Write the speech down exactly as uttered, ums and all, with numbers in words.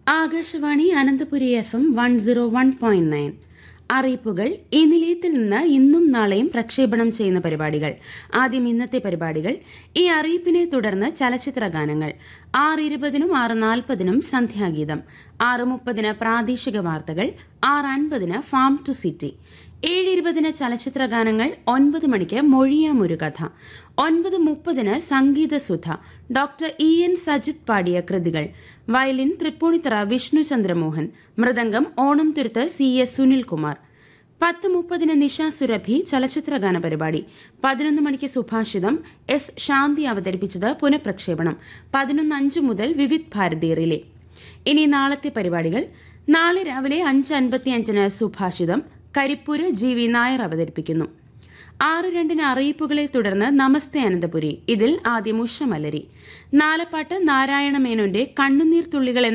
Akashvani Ananthapuri F M one zero one point nine. അറിയിപ്പുകൾ. ഈ നിലയത്തിൽ നിന്ന് ഇന്നും നാളെയും പ്രക്ഷേപണം ചെയ്യുന്ന പരിപാടികൾ. ആദ്യം ഇന്നത്തെ പരിപാടികൾ. ഈ അറിയിപ്പിനെ തുടർന്ന് ചലച്ചിത്ര ഗാനങ്ങൾ. ആറ് ഇരുപതിനും ആറ് നാൽപ്പതിനും സന്ധ്യാഗീതം. ആറ് മുപ്പതിന് പ്രാദേശിക വാർത്തകൾ. ആറ് അൻപതിന് ഫാം ടു സിറ്റി. ഏഴ് ഇരുപതിന് ചലച്ചിത്ര ഗാനങ്ങൾ. ഒൻപത് മണിക്ക് മൊഴിയാമൊരു കഥ. ഒൻപത് മുപ്പതിന് സംഗീതസുധ. ഡോക്ടർ ഇ എൻ സജിത് പാടിയ കൃതികൾ. Violin Tripunithura Vishnu Chandramohan. Mridangam Onamthuruthu C S Sunilkumar. പത്ത് മുപ്പതിന് നിഷ സുരഭി ചലച്ചിത്രഗാന പരിപാടി. പതിനൊന്ന് മണിക്ക് സുഭാഷിതം. എസ് ശാന്തി അവതരിപ്പിച്ചത് പുനഃപ്രക്ഷേപണം. പതിനൊന്ന് അഞ്ച് മുതൽ വിവിധ് ഭാരതി റിലേ. ഇനി നാളത്തെ പരിപാടികൾ. നാളെ രാവിലെ അഞ്ച് അൻപത്തിയഞ്ചിന് സുഭാഷിതം. കരിപ്പൂര് ജി വി നായർ അവതരിപ്പിക്കുന്നു. ആറ് രണ്ടിന് അറിയിപ്പുകളെ തുടർന്ന് നമസ്തേ അനന്തപുരി. ഇതിൽ ആദ്യം ഉഷ മലരി. നാലപ്പാട്ട് നാരായണ മേനോന്റെ കണ്ണുനീർ തുള്ളികൾ